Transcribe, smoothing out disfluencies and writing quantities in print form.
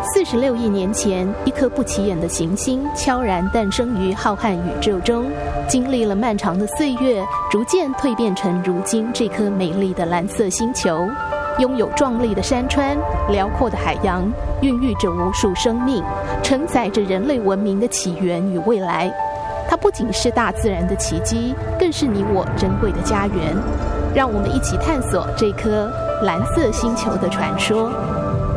46亿年前，一颗不起眼的行星悄然诞生于浩瀚宇宙中，经历了漫长的岁月，逐渐蜕变成如今这颗美丽的蓝色星球。拥有壮丽的山川、辽阔的海洋，孕育着无数生命，承载着人类文明的起源与未来。它不仅是大自然的奇迹，更是你我珍贵的家园。让我们一起探索这颗蓝色星球的传说。